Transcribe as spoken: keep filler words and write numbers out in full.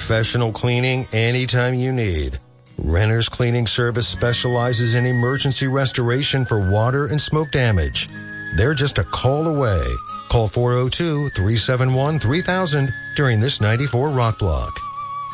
professional cleaning anytime you need. Renner's Cleaning Service specializes in emergency restoration for water and smoke damage. They're just a call away. Call four oh two, three seven one, three thousand during this ninety-four Rock Block.